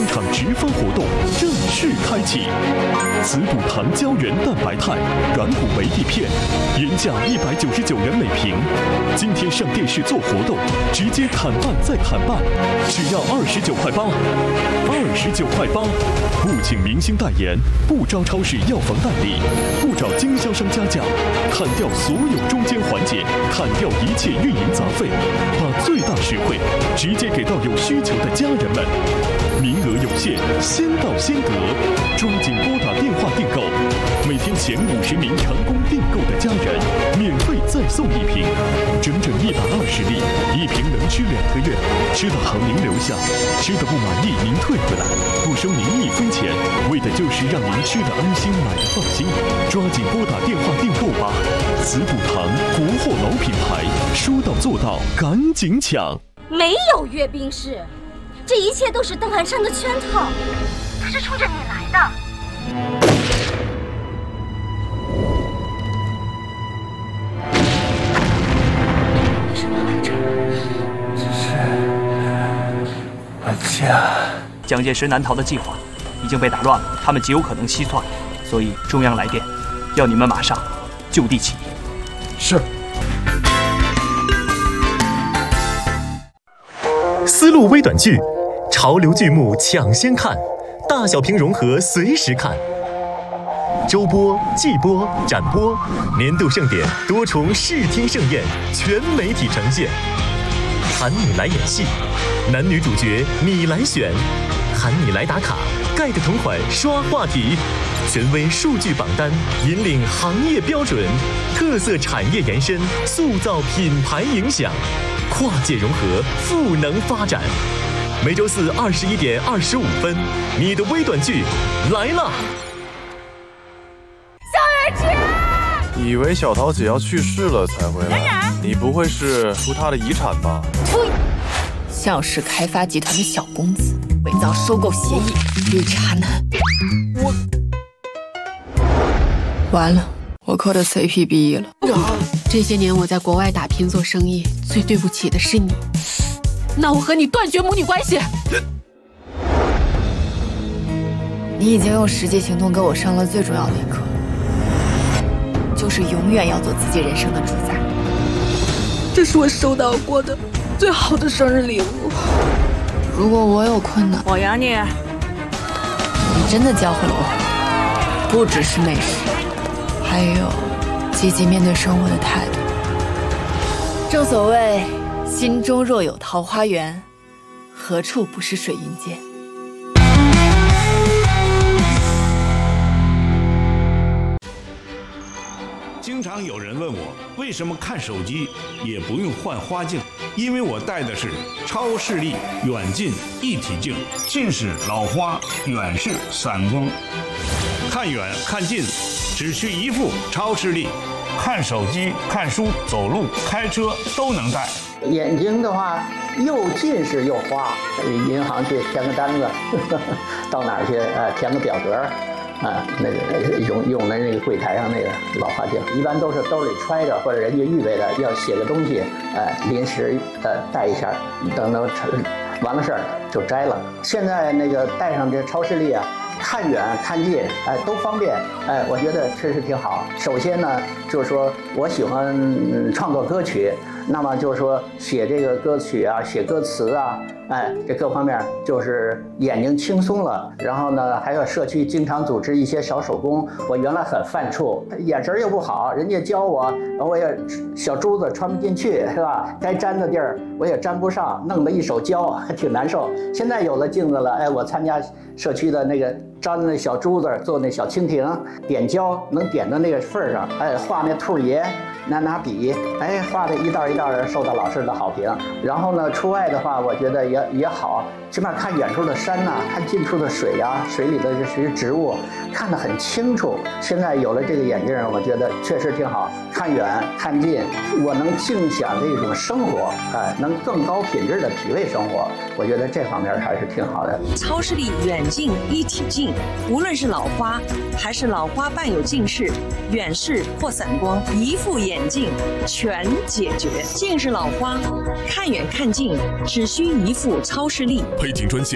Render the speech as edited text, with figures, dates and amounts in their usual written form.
场直发活动正式开启，滋补糖胶原蛋白肽软骨维 D 片，原价199元每瓶，今天上电视做活动，直接砍半再砍半，只要29块8，29块8，不请明星代言，不招超市药房代理，不找经销商加价，砍掉所有中间环节，砍掉一切运营杂费，把最大实惠直接给到有需求的家人们。名额有限，先到先得，抓紧拨打电话订购。每天前50名成功订购的家人，免费再送1瓶，整整120粒，1瓶能吃2个月。吃的好您留下，吃的不满意您退回来，不收您1分钱，为的就是让您吃的安心，买的放心。抓紧拨打电话订购吧！滋补糖，国货老品牌，说到做到，赶紧抢！ 没有阅兵式。这一切都是邓寒山的圈套，他是冲着你来的。为什么来这儿？ 只是我家蒋介石南逃的计划已经被打乱了，他们极有可能西窜，所以中央来电，要你们马上就地起义。 是。 丝路微短剧，潮流剧目抢先看，大小屏融合随时看。周播、季播、展播，年度盛典多重视听盛宴，全媒体呈现。喊你来演戏，男女主角你来选，喊你来打卡，盖的同款刷话题，权威数据榜单引领行业标准，特色产业延伸，塑造品牌影响，跨界融合，赋能发展。每周四21点25分，你的微短剧来了。 校园姐， 以为小桃姐要去世了才回来，你不会是图她的遗产吧？ 呸！向氏开发集团的小公子，伪造收购协议，绿茶男。完了，我磕的 CP 毕业了。 这些年我在国外打拼做生意，最对不起的是你。那我和你断绝母女关系。 你已经用实际行动给我上了最重要的一课，就是永远要做自己人生的主宰。 这是我收到过的最好的生日礼物。 如果我有困难， 我养你。 你真的教会了我，不只是美食，还有积极面对生活的态度。正所谓，心中若有桃花源，何处不是水云间。 经常有人问我，为什么看手机也不用换花镜？因为我戴的是超视力远近一体镜，近视老花，远视散光，看远看近只需一副超视力，看手机、看书、走路、开车都能戴。 眼睛的话，又近视又花，银行去填个单子，到哪儿去填个表格。那个用的那个柜台上那个老花镜，一般都是兜里揣着，或者人家预备的要写个东西，临时带一下，等完了事儿就摘了。现在那个带上这超视力啊，看远看近，都方便，我觉得确实挺好。首先呢，就是说我喜欢创作歌曲，那么就是说写这个歌曲啊，写歌词啊。这各方面就是眼睛轻松了，然后呢，还有社区经常组织一些小手工。我原来很犯怵，眼神又不好，人家教我，我也小珠子穿不进去，是吧？该粘的地儿我也粘不上，弄得一手胶，还挺难受。现在有了镜子了，我参加社区的那个粘那小珠子，做那小蜻蜓，点胶能点到那个份儿上，画那兔爷。拿笔，画的一道一道的，受到老师的好评。然后呢，出外的话，我觉得也好，起码看远处的山呐，看近处的水呀，水里的这些植物，看得很清楚。现在有了这个眼镜，我觉得确实挺好，看远看近，我能尽享这种生活，能更高品质的体味生活。我觉得这方面还是挺好的。 超视力远近一体镜，无论是老花还是老花伴有近视、远视或散光，一副眼镜全解决。近视老花，看远看近只需一副超视力。 配镜专线